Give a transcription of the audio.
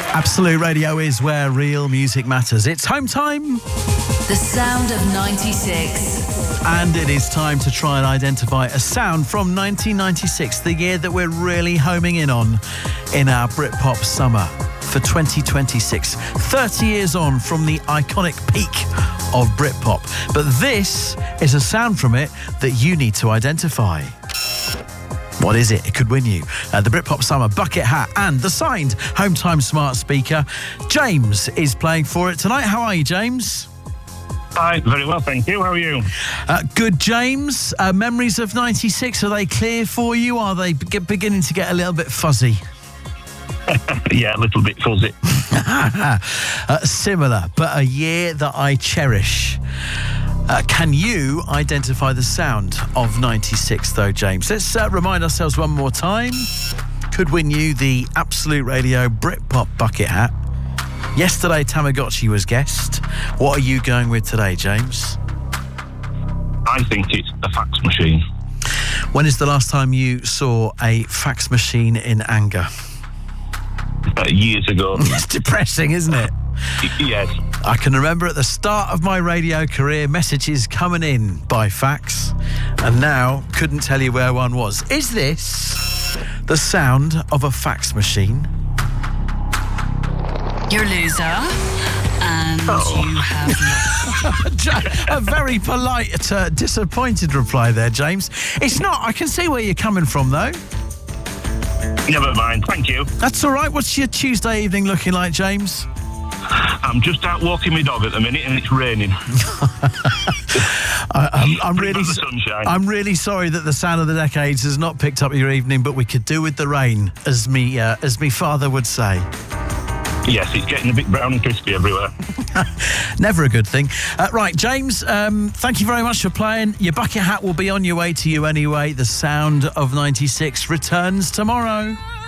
Absolute Radio is where real music matters. It's home time. The sound of 96. And it is time to try and identify a sound from 1996, the year that we're really homing in on in our Britpop summer for 2026. 30 years on from the iconic peak of Britpop. But this is a sound from it that you need to identify. What is it? It could win you the Britpop Summer bucket hat and the signed Home Time smart speaker. James is playing for it tonight. How are you, James? Hi, very well, thank you. How are you? Good, James. Memories of 96, are they clear for you? Are they beginning to get a little bit fuzzy? Yeah, a little bit fuzzy. Similar, but a year that I cherish. Can you identify the sound of 96, though, James? Let's remind ourselves one more time. Could win you the Absolute Radio Britpop bucket hat. Yesterday, Tamagotchi was guest. What are you going with today, James? I think it's a fax machine. When is the last time you saw a fax machine in anger? Years ago. It's depressing, isn't it? Yes. I can remember at the start of my radio career, messages coming in by fax, and now couldn't tell you where one was. Is this the sound of a fax machine? You're a loser, and you have A very polite, disappointed reply there, James. It's not. I can see where you're coming from, though. Never mind, thank you. That's all right. What's your Tuesday evening looking like, James? I'm just out walking my dog at the minute and it's raining. I'm really sorry that the sound of the decades has not picked up your evening, but we could do with the rain, as me father would say. Yes, it's getting a bit brown and crispy everywhere. Never a good thing. Right, James, thank you very much for playing. Your bucket hat will be on your way to you anyway. The sound of 96 returns tomorrow.